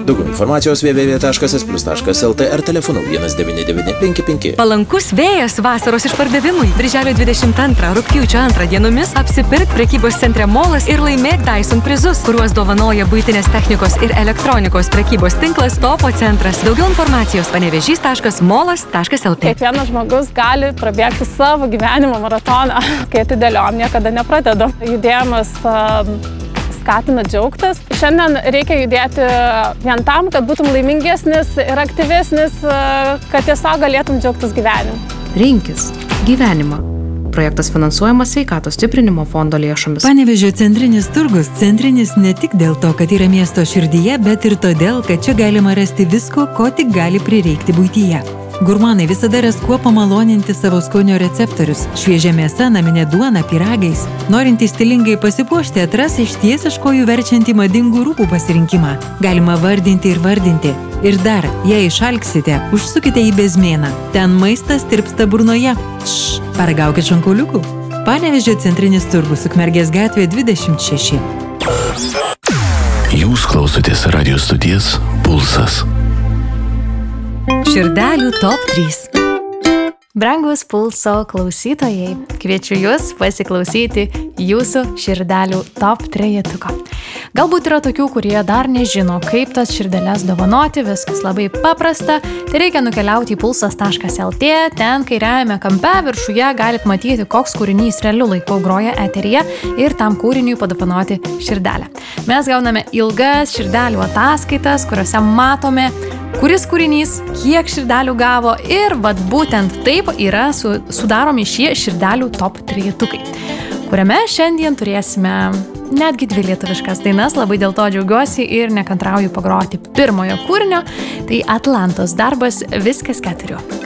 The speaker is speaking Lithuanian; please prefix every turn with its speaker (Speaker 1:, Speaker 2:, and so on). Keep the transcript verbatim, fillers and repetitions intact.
Speaker 1: Daugiau informacijos w w w taškas s plus taškas l t ar telefonu vienas devyni devyni penki penki.
Speaker 2: Palankus vėjas vasaros išpardavimui. Birželio dvidešimt antrą, rugpjūčio antrą dienomis apsipirk prekybos centre Molas ir laimėk Dyson prizus, kuriuos dovanoja buitinės technikos ir elektronikos prekybos tinklas Topo centras. Daugiau informacijos panevėžys taškas molas taškas l t.
Speaker 3: Kiekvienas žmogus gali prabėgti savo gyvenimo maratoną, kai atidėliom niekada nepradedu. Judėjimas skatina džiaugtis. Šiandien reikia judėti vien tam, kad būtum laimingesnis ir aktyvesnis, kad tiesiog galėtum džiaugtis gyvenimu.
Speaker 4: Rinkis gyvenimą. Projektas finansuojamas Sveikatos stiprinimo fondo lėšomis.
Speaker 5: Panevėžio centrinis turgus centrinis ne tik dėl to, kad yra miesto širdyje, bet ir todėl, kad čia galima rasti visko, ko tik gali prireikti buityje. Gurmanai visada ras kuo pamaloninti savo skonio receptorius. Šviežia mėsa, naminė duona, pyragais. Norintys stilingai pasipuošti atras išties iš kojų verčiantį madingų rūbų pasirinkimą. Galima vardinti ir vardinti. Ir dar, jei išalksite, užsukite į Bezmėną. Ten maistas tirpsta burnoje. Šš, paragaukit šonkauliukų. Panevėžio centrinis turgus, Ukmergės gatvė dvidešimt šeši.
Speaker 6: Jūs klausotės radio stoties Pulsas.
Speaker 2: Širdelių top trys.
Speaker 7: Brangus Pulso klausytojai, kviečiu jūs pasiklausyti jūsų širdelių top trejetuko. Galbūt yra tokių, kurie dar nežino, kaip tas širdeles dovanoti, viskas labai paprasta. Tai reikia nukeliauti į pulsas taškas l t, ten kairiajame kampe viršuje galit matyti, koks kūrinys realiu laiku groja eteryje ir tam kūriniui padovanoti širdelę. Mes gauname ilgas širdelių ataskaitas, kuriuose matome, kuris kūrinys, kiek širdelių gavo ir vat būtent taip yra su, sudaromi šie širdelių top trejetukai, kuriame šiandien turėsime netgi dvi lietuviškas dainas, labai dėl to džiaugiuosi ir nekantrauju pagroti pirmojo kūrinio, tai Atlantos darbas Viskas keturiu.